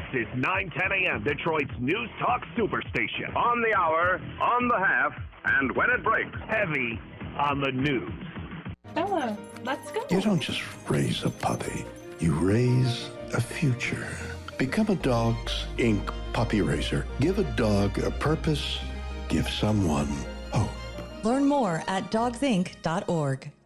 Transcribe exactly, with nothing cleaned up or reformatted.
is nine ten a.m., Detroit's News Talk Superstation. On the hour, on the half, and when it breaks. Heavy on the news. Bella, let's go. You don't just raise a puppy. You raise a future. Become a Dogs Incorporated puppy raiser. Give a dog a purpose. Give someone hope. Learn more at dogs inc dot org.